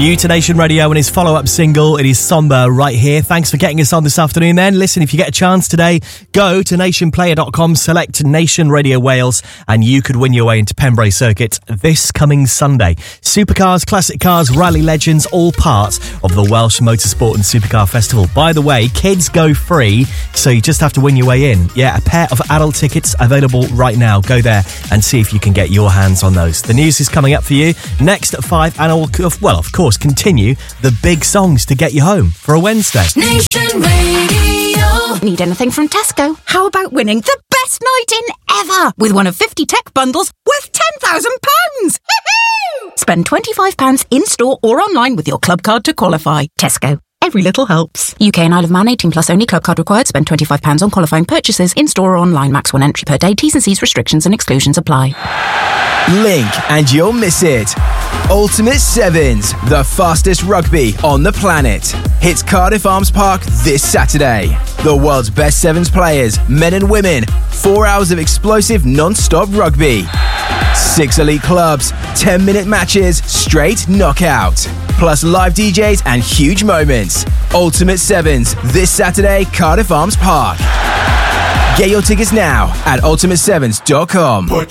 New to Nation Radio and his follow-up single, it is Somber, right here. Thanks for getting us on this afternoon then. Listen, if you get a chance today, go to nationplayer.com, select Nation Radio Wales, and you could win your way into Pembrey Circuit this coming Sunday. Supercars, classic cars, rally legends, all part of the Welsh Motorsport and Supercar Festival. By the way, kids go free, so you just have to win your way in. Yeah, a pair of adult tickets available right now. Go there and see if you can get your hands on those. The news is coming up for you next at 5, and well, of course, continue the big songs to get you home for a Wednesday. Nation Radio. Need anything from Tesco? How about winning the best night in ever with one of 50 tech bundles worth £10,000? Spend £25 in-store or online with your club card to qualify. Tesco. Every little helps. UK and Isle of Man, 18 plus only. Club card required. Spend £25 on qualifying purchases in-store or online. Max 1 entry per day. T's and C's, restrictions and exclusions apply. Blink and you'll miss it. Ultimate Sevens, the fastest rugby on the planet, hits Cardiff Arms Park this Saturday. The world's best sevens players, men and women, 4 hours of explosive non-stop rugby. 6 elite clubs, 10-minute matches, straight knockout. Plus live DJs and huge moments. Ultimate Sevens, this Saturday, Cardiff Arms Park. Get your tickets now at ultimate7s.com.